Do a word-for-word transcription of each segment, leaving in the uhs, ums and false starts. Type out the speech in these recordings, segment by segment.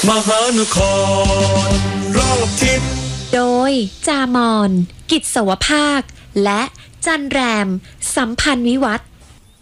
มหานครรอบทิศโดยจามอนกิจสวภาคและจันแรมสัมพันธ์วิวัฒน์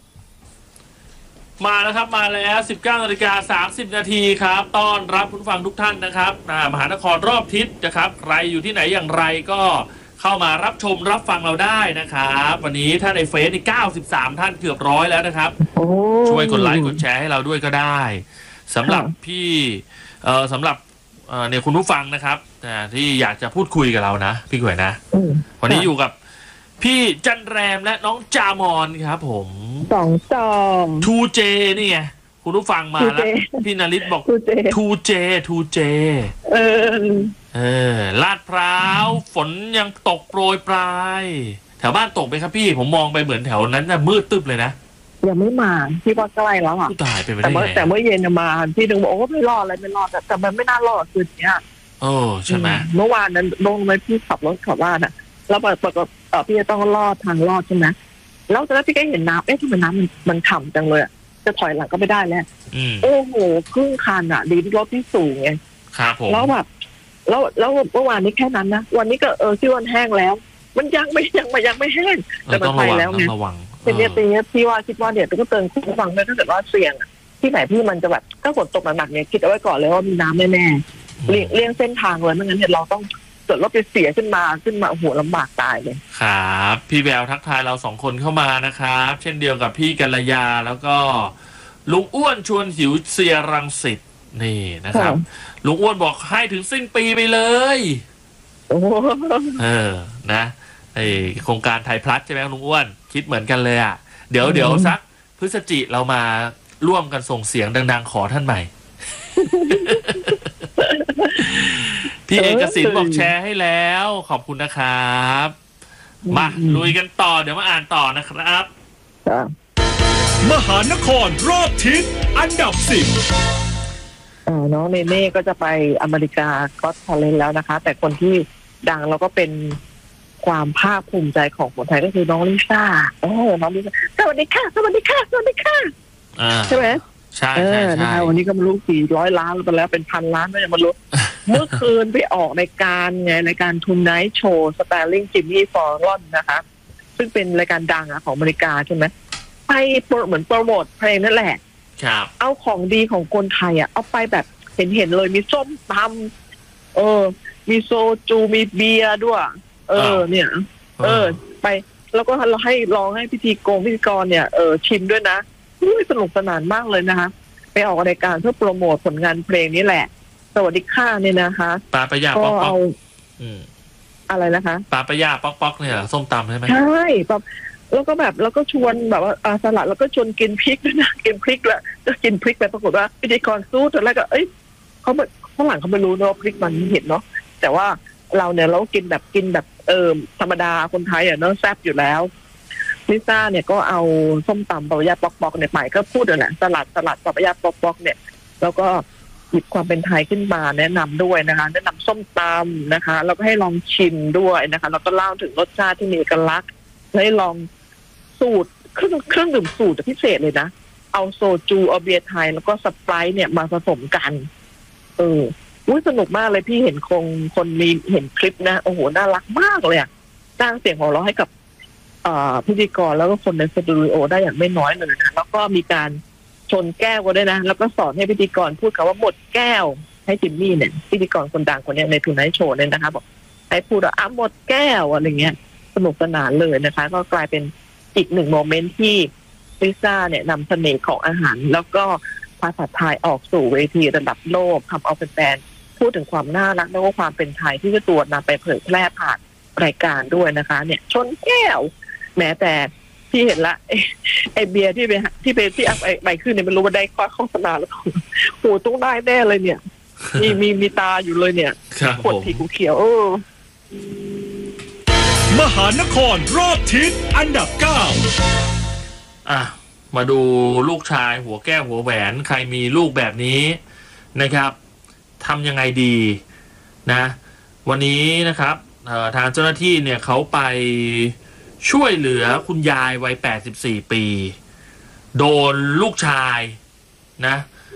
มาแล้วครับมาแล้ว สิบเก้านาฬิกาสามสิบนาทีครับต้อนรับผู้ฟังทุกท่านนะครับมหานครรอบทิศนะครับใครอยู่ที่ไหนอย่างไรก็เข้ามารับชมรับฟังเราได้นะครับวันนี้ถ้าในเฟซนี่เก้าสิบสามท่านเกือบร้อยแล้วนะครับช่วยกดไลค์กดแชร์ให้เราด้วยก็ได้สำหรับพี่เอ่อสำหรับเอ่อเนี่ยคุณผู้ฟังนะครับที่อยากจะพูดคุยกับเรานะพี่ก๋วยนะวันนี้อยู่กับพี่จันแรมและน้องจามอนครับผมสองจอมทูเจ นี่ไงคุณผู้ฟังมาแล้วพี่นฤทธิ์บอกทูเจ ทูเจเออเออลาดพร้าวฝนยังตกโปรยปลายแถวบ้านตกไหมครับพี่ผมมองไปเหมือนแถวนั้นน่ะมืดตึ๊บเลยนะยังไม่มาพี่ว่าใกล้แล้วอ่ะตายไปไม่ได้ไงแต่เมื่อเย็นมาพี่ถึงบอกว่าไม่รอดอะไรไม่รอดแต่มันไม่น่ารอดคืนนี้โอ้ใช่ไหมเมื่อวานนั้นลงไปพี่ขับรถขับบ้านอ่ะแล้วปรากฏเออพี่จะต้องลอดทางลอดใช่ไหมแล้วตอนนั้นพี่ก็เห็นน้ำเอ๊ะทำไมน้ำมันมันฉ่ำจังเลยจะถอยหลังก็ไม่ได้แล้วโอ้โหครึ่งคันอ่ะดีรถที่สูงไงครับผมแล้วแบบแล้วแล้วเมื่อวานนี้แค่นั้นนะวันนี้ก็เออที่วันแห้งแล้วมันยังไม่ยังไม่ยังไม่แห้งแต่มันไปแล้วไงทีนี้ทีนี้พี่ว่าคิดว่าเดี๋ยวต้องเตือนคุณผู้ฟังด้วยถ้าเกิดว่าเสี่ยงที่ไหนที่มันจะแบบถ้าฝนตกหนักๆเนี่ยคิดเอาไว้ก่อนเลยว่ามีน้ำแน่ๆเลี่ยงเส้นทางเลยไม่งั้นเนี่ยเราต้องเกิดรถไปเสียขึ้นมาขึ้นมาหัวลำบากตายเลยครับพี่แววทักทายเราสองคนเข้ามานะครับเช่นเดียวกับพี่กัลยาแล้วก็ลุงอ้วนชวนหิวเสียรังสิตนี่นะครับลุงอ้วนบอกให้ถึงสิ้นปีไปเลยเออนะไอโครงการไทยพลัสใช่ไหมลุงอ้วนคิดเหมือนกันเลยอ่ะเดี๋ยวเดี๋ยวสักพฤศจิเรามาร่วมกันส่งเสียงดังๆขอท่านใหม่ พี่เอกสิทธิ์บอกแชร์ให้แล้วขอบคุณนะครับมาลุยกันต่อเดี๋ยวมาอ่านต่อนะครับมหานครรอบทิศอันดับสิบน้องเนเน่ก็จะไปอเมริกาก็ทอเลนแล้วนะคะแต่คนที่ดังแล้วก็เป็นความภาคภูมิใจของคนไทยก็คือน้องลิซ่าโอ้น้องลิซ่าสวัสดีค่ะสวัสดีค่ะสวัสดีค่ะใช่ไหมใช่ใช่ใช่วันนี้ก็ไม่รู้กี่ร้อยล้านไปแล้วเป็นพันล้านก็ยังไม่รู้เมื่อคืนไปออกรายการไงรายการทูนไนท์โชว์สแตลลิงจิมมี่ฟอร์ลอนนะคะซึ่งเป็นรายการดังอะของอเมริกาใช่ไหมไปเหมือนโปรโมทเพลงนั่นแหละครับเอาของดีของคนไทยอะเอาไปแบบเห็นเห็นเลยมีส้มตำเออมีโซจูมีเบียร์ด้วยเออเนี่ยเออไปแล้วก็เราให้ลองให้พิธีกรพิธีกรเนี่ยเออชิมด้วยนะสนุกสนานมากเลยนะคะไปออกรายการเพื่อโปรโมทผลงานเพลงนี้แหละสวัสดีค่ะเนี่ยนะคะปลาปะยาป๊อกป๊อกอะไรนะคะปลาปะยาป๊อกป๊อกเนี่ยส้มตำใช่ไหมใช่แบบแล้วก็แบบแล้วก็ชวนแบบว่าสลัดแล้วก็ชวนกินพริกด้วยนะกินพริกแล้วก็กินพริกไปปรากฏว่าพิธีกรสู้ตอนแรกก็เอ้ยเขาข้างหลังเขาไม่รู้เนาะพริกมันเห็นเนาะแต่ว่าเราเนี่ยเรากินแบบกินแบบเออธรรมดาคนไทยอ่ะเนาะแซ่บอยู่แล้วลิซ่าเนี่ยก็เอาส้มตำปลาปะยาป๊อกป๊อกเนี่ยไปก็พูดเลยแหละสลัดสลัดปลาปะยาป๊อกป๊อกเนี่ยแล้วก็หยิบความเป็นไทยขึ้นมาแนะนำด้วยนะคะแนะนำส้มตำนะคะแล้วก็ให้ลองชิมด้วยนะคะแล้วก็เล่าถึงรสชาติที่มีเอกลักษณ์ให้ลองสูตรเครื่องเครื่องดื่มสูตรพิเศษเลยนะเอาโซจูเอาเบียร์ไทยแล้วก็สไปร์เนี่ยมาผสมกันเอออุ้ยสนุกมากเลยพี่เห็นคงคนมีเห็นคลิปนะโอ้โหน่ารักมากเลยอ่ะสร้างเสียงหัวเราะให้กับพิธีกรแล้วก็คนในสตูดิโอได้อย่างไม่น้อยเลยนะแล้วก็มีการชนแก้วก็ได้นะแล้วก็สอนให้พิธีกรพูดคำว่าหมดแก้วให้จิมมี่เนี่ยพิธีกรคนดังคนนี้ในทูนไนท์โชว์เนี่ยนะคะบอกให้พูดว่าอ่ะหมดแก้วอะไรเงี้ยสนุกสนานเลยนะคะก็กลายเป็นอีกหนึ่งโมเมนต์ที่ลิซ่าเนี่ยนำเสน่ห์ของอาหารแล้วก็ภาษาไทยออกสู่เวทีระดับโลกทำเอาแฟนๆพูดถึงความน่ารักและก็ความเป็นไทยที่จะตัวนำไปเผยแพร่ผ่านรายการด้วยนะคะเนี่ยชนแก้วแม้แต่ที่เห็นละไอเบียร์ที่ไปที่ไปที่อัพไปขึ้นเนี่ยไม่รู้ว่าได้ข้อโฆษณาแล้วโอ้ต้องได้แน่เลยเนี่ยมีมีมีตาอยู่เลยเนี่ยขวดสีเขียวเออมหานครรอบทิศอันดับเก้าอ่ะมาดูลูกชายหัวแก้วหัวแหวนใครมีลูกแบบนี้นะครับทำยังไงดีนะวันนี้นะครับทางเจ้าหน้าที่เนี่ยเขาไปช่วยเหลือคุณยายวัยแปดสิบสี่ปีโดนลูกชายนะ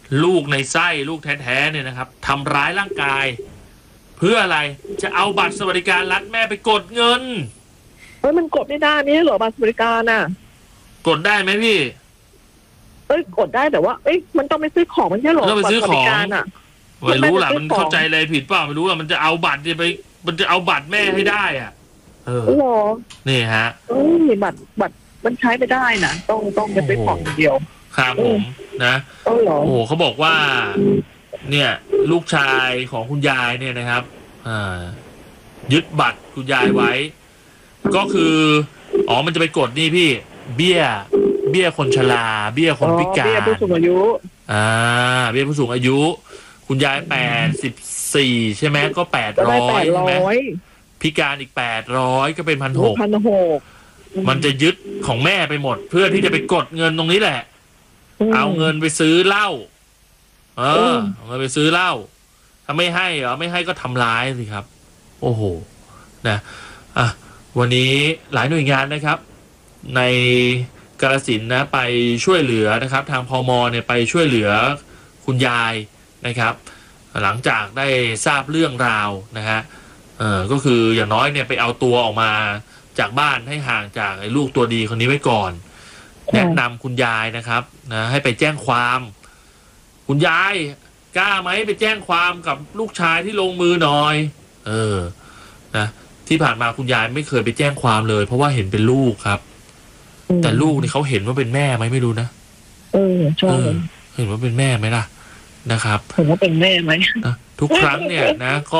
ลูกในไส้ลูกแท้ๆเนี่ยนะครับทำร้ายร่างกาย เพื่ออะไรจะเอาบัตรสวัสดิการรัฐแม่ไปกดเงินเอ้ยมันกดไม่ได้ไม่ใช่เหรอบัตรสวัสดิการน่ะกดได้ไหมพี่เอ้ยกดได้แต่ว่าเอ้ยมันต้องไปซื้อของมันใช่เหรอต้องไปซื้อของบัตรสวัสดิการอ่ะไม่รู้ล่ะมัมัน นไม่ได้ซื้อของเข้าใจอะไรผิดเปล่าไม่รู้อ่ะมันจะเอาบัตรเนี่ยไป มันจะเอาบัตรแม่ให้ได้อ่ะ เออเหรอนี่ฮะเอ้ยบัตรบัตรมันใช้ไม่ได้นะต้องต้องไปซื้อของอย่างเดียวครับผมนะเออเหรอโอ้โหเขาบอกว่า เนี่ย ลูกชายของคุณยายเนี่ยนะครับอ่ายึดบัตรคุณยายไว้ ก็คืออ๋อมันจะไปกดนี่พี่ เบี้ย เบี้ยคนชราเบี้ยคนพิกาอ๋อเบี้ยรผู้สูงอายุอ่าเบี้ยผู้สูงอายุ คุณยายแปดสิบสี่ใช่ไหมก็แปดก็ร้ได้อแปยดใช่ไหมร้อยพิการอีกแปดร้อยก็เป็นพันหกพันหกมันจะยึดของแม่ไปหมด เพื่อที่จะไปกดเงินตรงนี้แหละ เอาเงินไปซื้อเหล้าเออเอาเงินไปซื้อเหล้าถ้าไม่ให้เหรอไม่ให้ก็ทำร้ายสิครับ โอ้โหนะอ่ะวันนี้หลายหน่วยงานนะครับ ในกาฬสินธุ์นะไปช่วยเหลือนะครับ ทางพมเนี่ยไปช่วยเหลือคุณยายนะครับ หลังจากได้ทราบเรื่องราวนะฮะเออก็คืออย่างน้อยเนี่ยไปเอาตัวออกมาจากบ้านให้ห่างจากไอ้ลูกตัวดีคนนี้ไว้ก่อน แนะนำคุณยายนะครับนะให้ไปแจ้งความ คุณยายกล้าไหมไปแจ้งความกับลูกชายที่ลงมือหน่อย เออนะที่ผ่านมาคุณยายไม่เคยไปแจ้งความเลย เพราะว่าเห็นเป็นลูกครับ แต่ลูกนี่เขาเห็นว่าเป็นแม่ไหมไม่รู้นะเออใช่เออเห็นว่าเป็นแม่ไหมล่ะนะครับผมว่าเป็นแม่ไหมนะทุกครั้งเนี่ยนะก็